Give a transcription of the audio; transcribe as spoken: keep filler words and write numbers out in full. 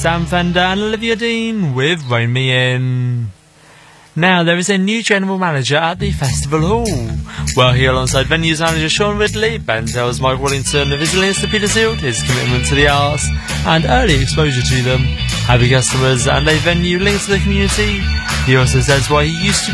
Sam Fender and Olivia Dean with Rein Me In. Now there is a new general manager at the Festival Hall. Well, here alongside venues manager Sean Ridley, Ben tells Mike Wallington of his resilience to Petersfield, his commitment to the arts and early exposure to them, happy customers and a venue linked to the community. He also says why he used to